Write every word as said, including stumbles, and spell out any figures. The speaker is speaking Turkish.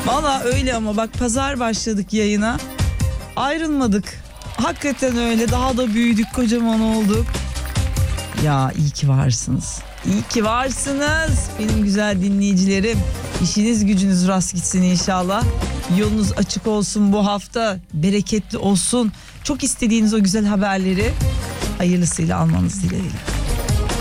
Valla öyle ama bak pazar başladık yayına. Ayrılmadık. Hakikaten öyle. Daha da büyüdük, kocaman olduk. Ya iyi ki varsınız. İyi ki varsınız benim güzel dinleyicilerim. İşiniz gücünüz rast gitsin inşallah. Yolunuz açık olsun bu hafta. Bereketli olsun. Çok istediğiniz o güzel haberleri hayırlısıyla almanız dileğiyle.